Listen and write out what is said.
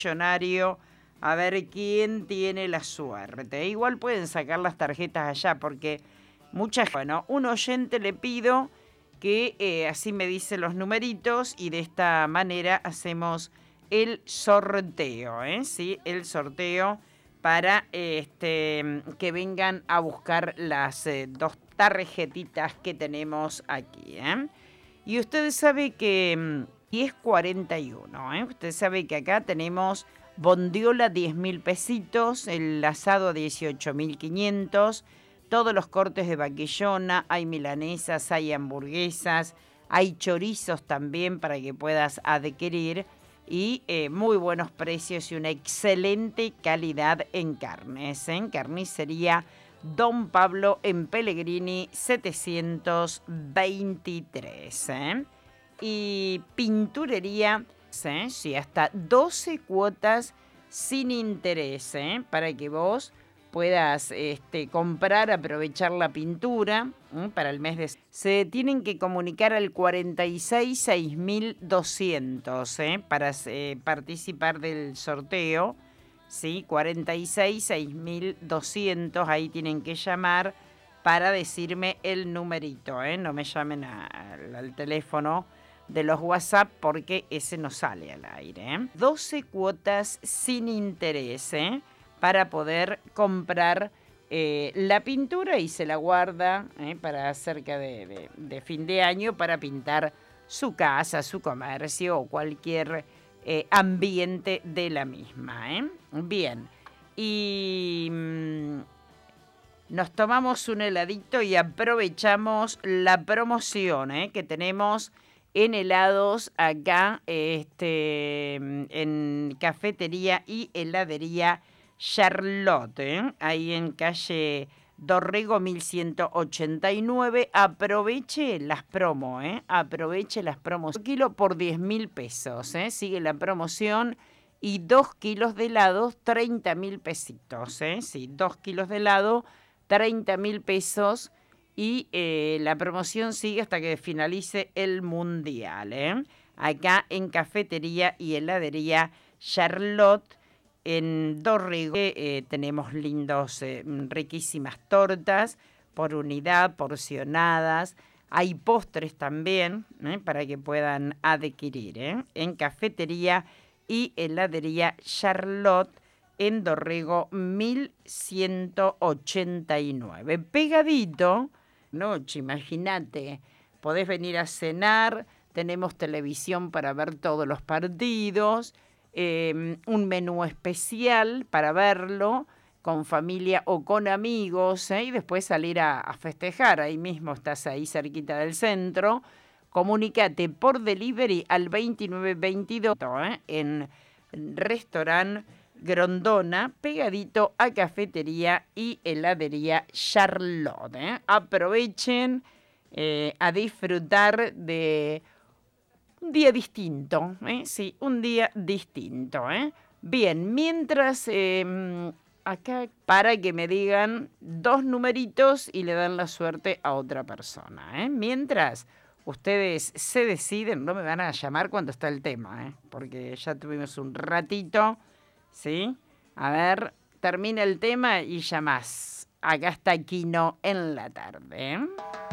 millonario, a ver quién tiene la suerte. Igual pueden sacar las tarjetas allá porque bueno, un oyente le pido que así me dice los numeritos y de esta manera hacemos el sorteo, ¿sí? El sorteo para que vengan a buscar las dos tarjetitas que tenemos aquí, Y usted sabe que 10.41, Usted sabe que acá tenemos bondiola 10.000 pesitos, el asado 18.500, todos los cortes de vaquillona, hay milanesas, hay hamburguesas, hay chorizos también para que puedas adquirir y muy buenos precios y una excelente calidad en carnes. En carnicería Don Pablo en Pellegrini 723. Y pinturería, sí, hasta 12 cuotas sin interés, para que vos puedas comprar, aprovechar la pintura para el mes de... Se tienen que comunicar al 46.6200 para participar del sorteo. Sí, 46.6200, ahí tienen que llamar para decirme el numerito, No me llamen al teléfono de los WhatsApp porque ese no sale al aire, 12 cuotas sin interés, para poder comprar la pintura y se la guarda para cerca de fin de año para pintar su casa, su comercio o cualquier ambiente de la misma. Bien, y nos tomamos un heladito y aprovechamos la promoción que tenemos en helados acá en cafetería y heladería Charlotte, ahí en calle Dorrego 1189. Aproveche las promos, aproveche las promos. 1 kilo por 10.000 pesos, sigue la promoción. Y 2 kilos de helado, 30.000 pesitos, sí, 2 kilos de helado, 30.000 pesos. Y la promoción sigue hasta que finalice el mundial, acá en cafetería y heladería Charlotte en Dorrego. Tenemos riquísimas tortas por unidad, porcionadas. Hay postres también para que puedan adquirir en cafetería y heladería Charlotte en Dorrego 1189. Pegadito, noche, imagínate, podés venir a cenar, tenemos televisión para ver todos los partidos, un menú especial para verlo con familia o con amigos, y después salir a festejar. Ahí mismo estás ahí cerquita del centro. Comunícate por delivery al 2922 en restaurante Grondona, pegadito a cafetería y heladería Charlotte. Aprovechen a disfrutar de un día distinto, sí, un día distinto. Bien, mientras acá para que me digan 2 numeritos y le dan la suerte a otra persona. Mientras ustedes se deciden, no me van a llamar cuando está el tema, porque ya tuvimos un ratito, ¿sí? A ver, termina el tema y llamás. Acá está Quino en la tarde.